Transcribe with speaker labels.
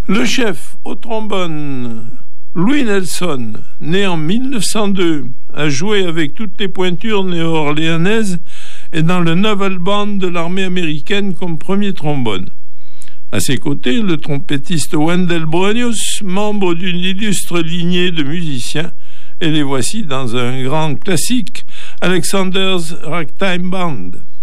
Speaker 1: Le chef au trombone Louis Nelson, né en 1902, a joué avec toutes les pointures néo-orléanaises et dans le Naval Band de l'armée américaine comme premier trombone. À ses côtés, le trompettiste Wendell Bronius, membre d'une illustre lignée de musiciens, et les voici dans un grand classique, Alexander's Ragtime Band.